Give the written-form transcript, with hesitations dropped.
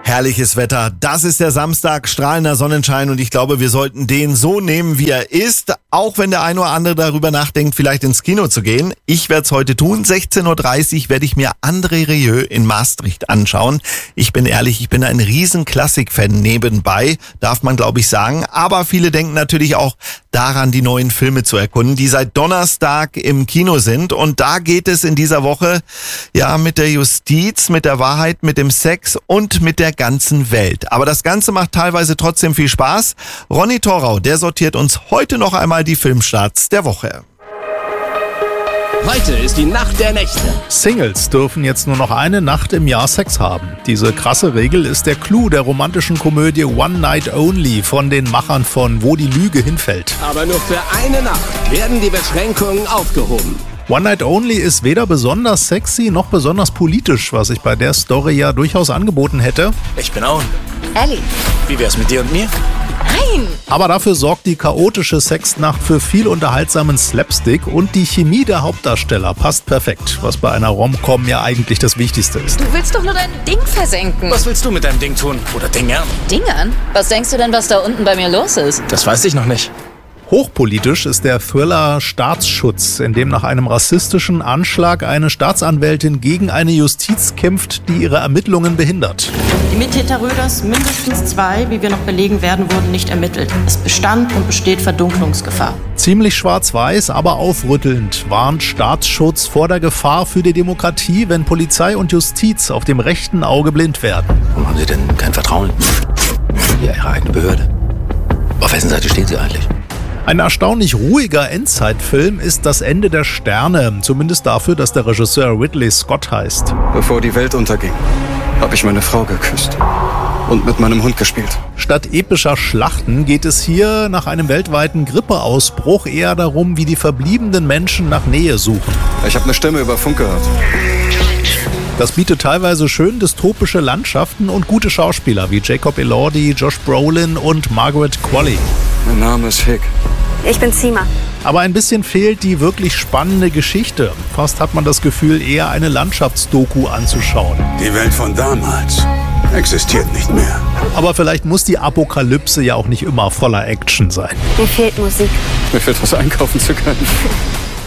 Herrliches Wetter, das ist der Samstag, strahlender Sonnenschein und ich glaube, wir sollten den so nehmen, wie er ist, auch wenn der ein oder andere darüber nachdenkt, vielleicht ins Kino zu gehen. Ich werde es heute tun, 16.30 Uhr werde ich mir André Rieu in Maastricht anschauen. Ich bin ehrlich, ich bin ein riesen Klassik-Fan nebenbei, darf man glaube ich sagen, aber viele denken natürlich auch daran, die neuen Filme zu erkunden, die seit Donnerstag im Kino sind und da geht es in dieser Woche ja mit der Justiz, mit der Wahrheit, mit dem Sex und mit der ganzen Welt. Aber das Ganze macht teilweise trotzdem viel Spaß. Ronny Thorau, der sortiert uns heute noch einmal die Filmstarts der Woche. Heute ist die Nacht der Nächte. Singles dürfen jetzt nur noch eine Nacht im Jahr Sex haben. Diese krasse Regel ist der Clou der romantischen Komödie One Night Only von den Machern von Wo die Lüge hinfällt. Aber nur für eine Nacht werden die Beschränkungen aufgehoben. One Night Only ist weder besonders sexy noch besonders politisch, was ich bei der Story ja durchaus angeboten hätte. Ich bin Owen. Ellie. Wie wär's mit dir und mir? Nein! Aber dafür sorgt die chaotische Sexnacht für viel unterhaltsamen Slapstick und die Chemie der Hauptdarsteller passt perfekt, was bei einer Rom-Com ja eigentlich das Wichtigste ist. Du willst doch nur dein Ding versenken. Was willst du mit deinem Ding tun? Oder Dingern? Dingern? Was denkst du denn, was da unten bei mir los ist? Das weiß ich noch nicht. Hochpolitisch ist der Thriller Staatsschutz, in dem nach einem rassistischen Anschlag eine Staatsanwältin gegen eine Justiz kämpft, die ihre Ermittlungen behindert. Die Mittäter Röders, mindestens 2, wie wir noch belegen werden, wurden nicht ermittelt. Es bestand und besteht Verdunklungsgefahr. Ziemlich schwarz-weiß, aber aufrüttelnd warnt Staatsschutz vor der Gefahr für die Demokratie, wenn Polizei und Justiz auf dem rechten Auge blind werden. Warum haben Sie denn kein Vertrauen in Ihre eigene Behörde? Auf wessen Seite stehen Sie eigentlich? Ein erstaunlich ruhiger Endzeitfilm ist Das Ende der Sterne, zumindest dafür, dass der Regisseur Ridley Scott heißt. Bevor die Welt unterging, habe ich meine Frau geküsst und mit meinem Hund gespielt. Statt epischer Schlachten geht es hier nach einem weltweiten Grippeausbruch eher darum, wie die verbliebenen Menschen nach Nähe suchen. Ich habe eine Stimme über Funk gehört. Das bietet teilweise schön dystopische Landschaften und gute Schauspieler wie Jacob Elordi, Josh Brolin und Margaret Qualley. Mein Name ist Hick. Ich bin Sima. Aber ein bisschen fehlt die wirklich spannende Geschichte. Fast hat man das Gefühl, eher eine Landschaftsdoku anzuschauen. Die Welt von damals existiert nicht mehr. Aber vielleicht muss die Apokalypse ja auch nicht immer voller Action sein. Mir fehlt Musik. Mir fehlt was einkaufen zu können.